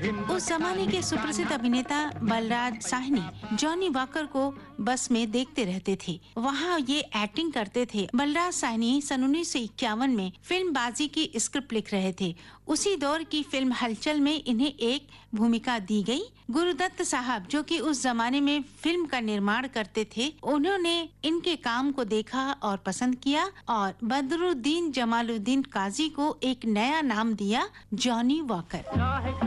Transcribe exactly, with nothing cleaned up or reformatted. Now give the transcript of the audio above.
उस जमाने के सुप्रसिद्ध अभिनेता बलराज साहनी जॉनी वॉकर को बस में देखते रहते थे। वहाँ ये एक्टिंग करते थे। बलराज साहनी सन उन्नीस सौ इक्यावन में फिल्म बाजी की स्क्रिप्ट लिख रहे थे। उसी दौर की फिल्म हलचल में इन्हें एक भूमिका दी गई। गुरुदत्त साहब, जो कि उस जमाने में फिल्म का निर्माण करते थे, उन्होंने इनके काम को देखा और पसंद किया और बदरुद्दीन जमालुद्दीन काजी को एक नया नाम दिया, जॉनी वॉकर।